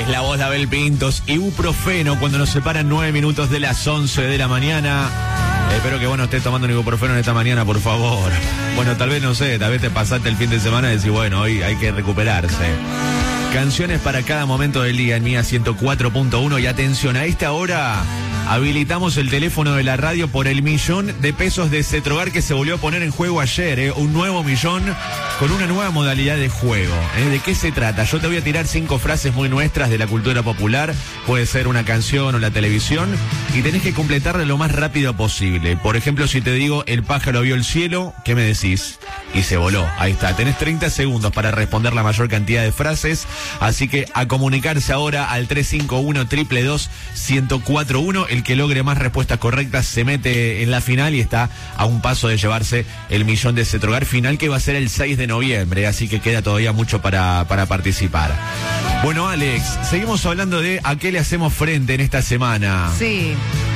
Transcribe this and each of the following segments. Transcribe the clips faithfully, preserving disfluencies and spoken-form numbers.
Es la voz de Abel Pintos. Ibuprofeno cuando nos separan nueve minutos de las once de la mañana. Espero que vos no estés tomando un ibuprofeno en esta mañana, por favor. Bueno, tal vez, no sé, tal vez te pasaste el fin de semana y decís, bueno, hoy hay que recuperarse. Canciones para cada momento del día en Mía ciento cuatro punto uno. Y atención, a esta hora habilitamos el teléfono de la radio por el millón de pesos de Cetrogar que se volvió a poner en juego ayer, ¿eh? Un nuevo millón con una nueva modalidad de juego, ¿eh? ¿De qué se trata? Yo te voy a tirar cinco frases muy nuestras de la cultura popular. Puede ser una canción o la televisión. Y tenés que completarla lo más rápido posible. Por ejemplo, si te digo, el pájaro vio el cielo, ¿qué me decís? Y se voló. Ahí está. Tenés treinta segundos para responder la mayor cantidad de frases. Así que a comunicarse ahora al tres cinco uno, dos dos dos, uno cero cuatro uno. El que logre más respuestas correctas se mete en la final y está a un paso de llevarse el millón de Cetrogar, final que va a ser el seis de noviembre. Así que queda todavía mucho para, para participar. Bueno, Alex, seguimos hablando de a qué le hacemos frente en esta semana. Sí.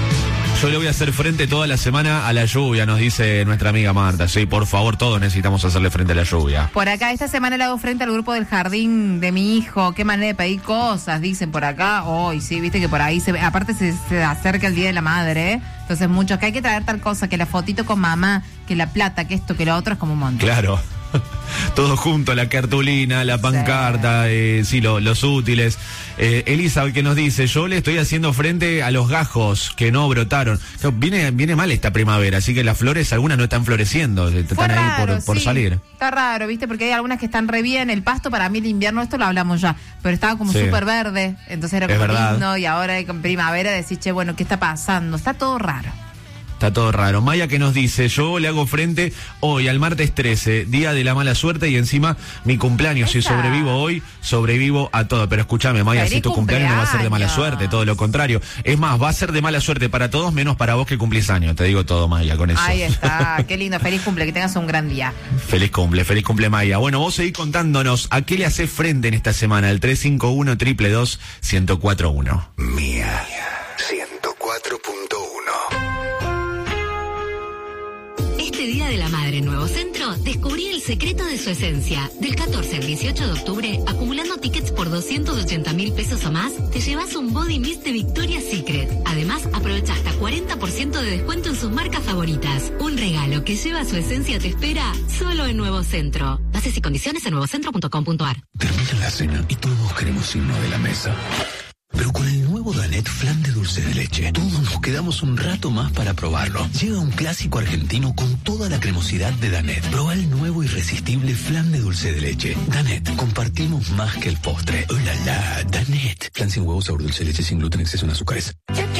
Yo le voy a hacer frente toda la semana a la lluvia, nos dice nuestra amiga Marta. Sí, por favor, todos necesitamos hacerle frente a la lluvia. Por acá, esta semana le hago frente al grupo del jardín de mi hijo. Qué manera de pedir cosas, dicen por acá. Hoy, oh, sí, viste que por ahí se ve. Aparte se, se acerca el Día de la Madre, ¿eh? Entonces muchos, que hay que traer tal cosa, que la fotito con mamá, que la plata, que esto, que lo otro, es como un montón. Claro. Todo junto, la cartulina, la pancarta, sí, eh, sí lo, los útiles. Eh, Elisa, que nos dice, yo le estoy haciendo frente a los gajos que no brotaron. No, viene, viene mal esta primavera, así que las flores, algunas no están floreciendo, están Fue ahí raro, por, por sí. salir. Está raro, ¿viste? Porque hay algunas que están re bien. El pasto para mí el invierno, esto lo hablamos ya, pero estaba como Sí. súper verde, entonces era Es como verdad. lindo, y ahora con primavera decís, che, bueno, ¿qué está pasando? Está todo raro. Está todo raro. Maya que nos dice, yo le hago frente hoy al martes trece, día de la mala suerte y encima mi cumpleaños. Si Esa. sobrevivo hoy, sobrevivo a todo. Pero escúchame, Maya, Feliz si tu cumpleaños no va a ser de mala cumpleaños. suerte, todo lo contrario. Es más, va a ser de mala suerte para todos, menos para vos que cumplís años. Te digo todo, Maya, con eso. Ahí está, qué lindo, feliz cumple, que tengas un gran día. Feliz cumple, feliz cumple, Maya. Bueno, vos seguís contándonos a qué le haces frente en esta semana, el tres cinco uno, dos dos dos, uno cero cuatro uno. Mía ciento cuatro punto uno. Este Día de la Madre en Nuevo Centro, descubrí el secreto de su esencia. Del catorce al dieciocho de octubre, acumulando tickets por doscientos ochenta mil pesos o más, te llevas un body mist de Victoria's Secret. Además, aprovecha hasta cuarenta por ciento de descuento en sus marcas favoritas. Un regalo que lleva su esencia te espera solo en Nuevo Centro. Bases y condiciones en nuevocentro punto com punto ar. Termina la cena y todos queremos irnos de la mesa. Pero con el nuevo Danette Flan de dulce de leche, todos nos quedamos un rato más para probarlo. Llega un clásico argentino con toda la cremosidad de Danette. Proba el nuevo irresistible flan de dulce de leche. Danette, compartimos más que el postre. ¡Oh, la, la! Danette. Flan sin huevo, sabor dulce de leche, sin gluten, exceso en azúcares.